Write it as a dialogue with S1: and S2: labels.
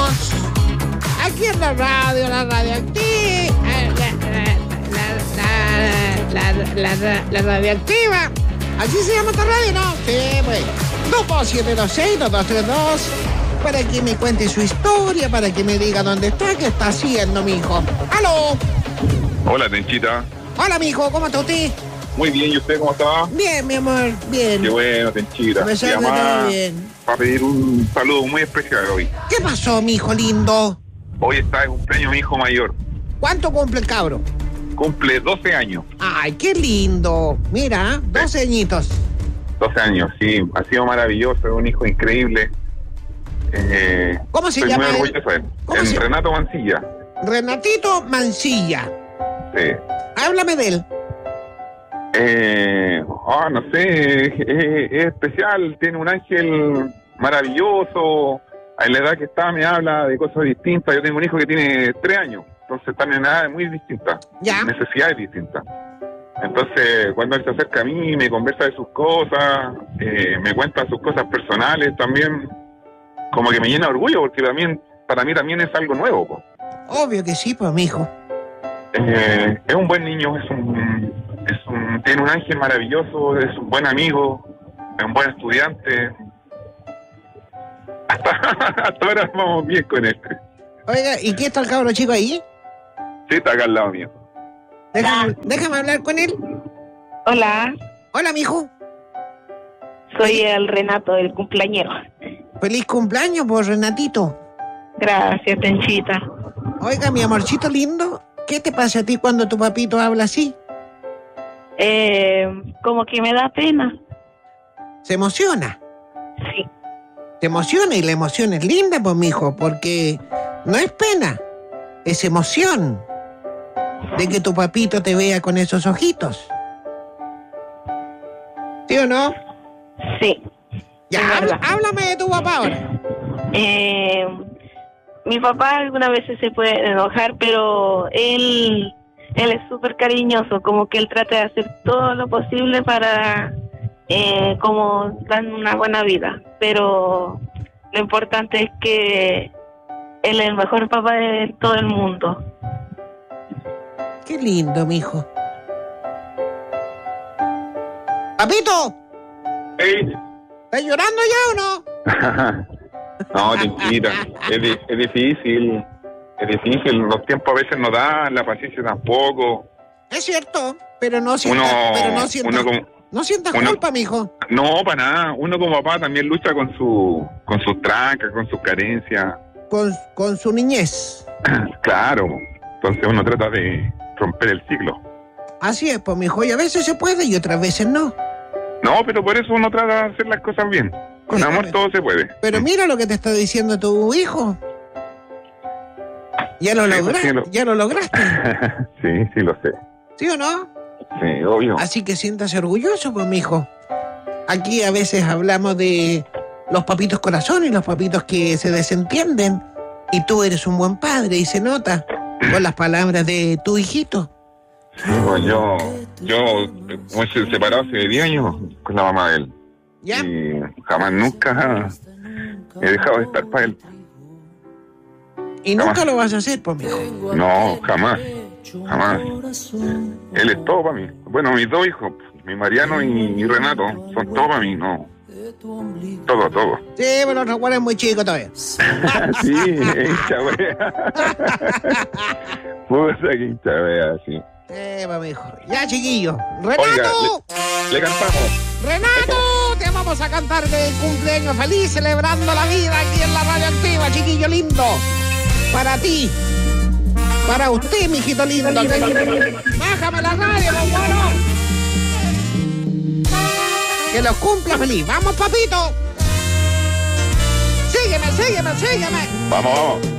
S1: estamos. Aquí en la radio activa. La radioactiva. Así se llama esta radio, ¿no? Sí, pues. 22726-2232. Para que me cuente su historia, para que me diga dónde está, qué está haciendo, mijo. ¡Aló!
S2: Hola, Tenchita.
S1: Hola, mijo, ¿cómo está usted?
S2: Muy bien, ¿y usted cómo está?
S1: Bien, mi amor, bien.
S2: Qué bueno, Tenchita.
S1: A pesar de todo bien.
S2: Para pedir un saludo muy especial hoy.
S1: ¿Qué pasó, mijo lindo?
S2: Hoy está de cumpleaños mi hijo mayor.
S1: ¿Cuánto cumple el cabro?
S2: Cumple 12 años.
S1: Ay, qué lindo. Mira, 12 añitos.
S2: 12 años, sí. Ha sido maravilloso, es un hijo increíble.
S1: ¿Cómo se
S2: estoy
S1: llama
S2: muy
S1: él?
S2: orgulloso de él.
S1: ¿Cómo se llama?
S2: Renato Mancilla.
S1: Renatito Mancilla.
S2: Sí.
S1: Háblame de él.
S2: No sé, es especial, tiene un ángel maravilloso. A la edad que está me habla de cosas distintas. Yo tengo un hijo que tiene 3 años, entonces están en edades muy distintas,
S1: Ya.
S2: necesidades distintas. Entonces, cuando él se acerca a mí, me conversa de sus cosas, me cuenta sus cosas personales también, como que me llena de orgullo, porque también para mí también es algo nuevo, po.
S1: Obvio que sí, pues, mijo.
S2: Es un buen niño, tiene un ángel maravilloso, es un buen amigo, es un buen estudiante. Hasta ahora vamos bien con él.
S1: Oiga, ¿y qué está el cabro chico ahí?
S2: Sí, está acá al lado mío.
S1: Déjame hablar con él.
S3: Hola,
S1: Hola, mijo.
S3: soy el Renato, el cumpleañero.
S1: Feliz cumpleaños, por Renatito.
S3: Gracias, Tenchita.
S1: Oiga, mi amorcito lindo, ¿qué te pasa a ti cuando tu papito habla así?
S3: Como que me da pena.
S1: ¿Se emociona?
S3: Sí.
S1: Se emociona y la emoción es linda, pues, mijo, porque no es pena, es emoción de que tu papito te vea con esos ojitos. ¿Sí o no?
S3: Sí.
S1: Ya,
S3: Es verdad.
S1: háblame de tu papá ahora.
S3: Mi papá algunas veces se puede enojar, pero él es súper cariñoso, como que él trata de hacer todo lo posible para como dar una buena vida, pero lo importante es que él es el mejor papá de todo el mundo.
S1: Qué lindo, mijo. ¡Papito!
S2: ¡Ey!
S1: ¿Estás llorando ya o no?
S2: No, Tenchita, es difícil. Es difícil, los tiempos a veces no dan, la paciencia tampoco.
S1: Es cierto, pero no sientas, no sientas culpa, mijo.
S2: No, para nada. Uno como papá también lucha con sus trancas, con sus carencias.
S1: Con su niñez.
S2: Claro. Entonces uno trata de romper el ciclo.
S1: Así es, pues, mijo, y a veces se puede y otras veces no.
S2: No, pero por eso uno trata de hacer las cosas bien. Con amor todo se puede.
S1: Pero mira lo que te está diciendo tu hijo. Ya lo lograste.
S2: Sí, lo sé.
S1: ¿Sí o no?
S2: Sí, obvio.
S1: Así que siéntase orgulloso, pues, mijo. Aquí a veces hablamos de los papitos corazón y los papitos que se desentienden. Y tú eres un buen padre y se nota con las palabras de tu hijito.
S2: Sí, pues yo me he separado hace 10 años con la mamá de él.
S1: ¿Ya?
S2: Y jamás, nunca he dejado de estar para él.
S1: Y nunca lo vas a hacer, pues, mijo.
S2: No, jamás. Él es todo para mí. Bueno, mis 2 hijos, mi Mariano y Renato, son todo para mí, no. Todo.
S1: Sí, pero los recuerdos es muy chico todavía.
S2: Sí, hincha wea. Puta que hincha wea, sí.
S1: Pues, mijo. Ya, chiquillo. ¡Renato!
S2: Oiga, le cantamos.
S1: ¡Renato! Te vamos a cantar de cumpleaños feliz, celebrando la vida aquí en la radio activa, chiquillo lindo. Para ti. Para usted, mijito lindo. Bájame la radio, bueno. Que los cumpla feliz. ¡Vamos, papito! Sígueme.
S2: Vamos.